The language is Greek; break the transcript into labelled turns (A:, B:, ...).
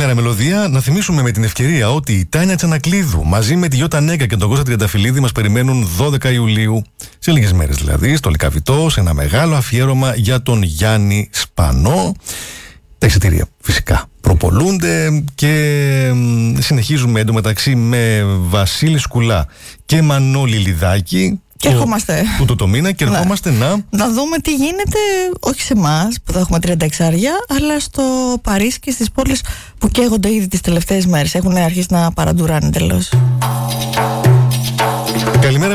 A: Καλημέρα, Μελωδία. Να θυμίσουμε με την ευκαιρία ότι η Τάνια Τσανακλείδου μαζί με τη Γιώτα Νέγκα και τον Κώστα Τριανταφυλλίδη μας περιμένουν 12 Ιουλίου, σε λίγες μέρες δηλαδή, στο Λυκαβητό, σε ένα μεγάλο αφιέρωμα για τον Γιάννη Σπανό. Τα εισιτήρια φυσικά προπολούνται και συνεχίζουμε εντωμεταξύ με Βασίλη Σκουλά και Μανώλη Λιδάκη.
B: Και ερχόμαστε.
A: Τούτο το μήνα και ερχόμαστε να
B: δούμε τι γίνεται, όχι σε εμάς που θα έχουμε 36 άρια, αλλά στο Παρίσι και στις πόλεις που καίγονται ήδη τις τελευταίες μέρες. Έχουν αρχίσει να παραντουράνε εντελώς.
A: Καλημέρα.